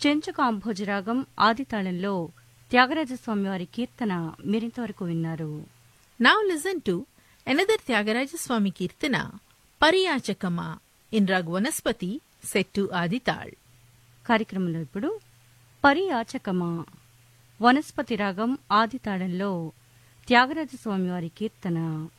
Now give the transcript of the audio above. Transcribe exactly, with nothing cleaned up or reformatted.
చెంచుకాంభోజరాగం ఆదితాళంలో త్యాగరాజస్వామివారి కీర్తన మీరింతవరకు విన్నారు. Now listen to another Tyagaraja Keerthana పరియాచకమా in Rag Vanaspati set to Adital. కార్యక్రమంలో ఇప్పుడు పరియాచకమా వనస్పతి రాగం ఆదితాళంలో త్యాగరాజస్వామివారి కీర్తన.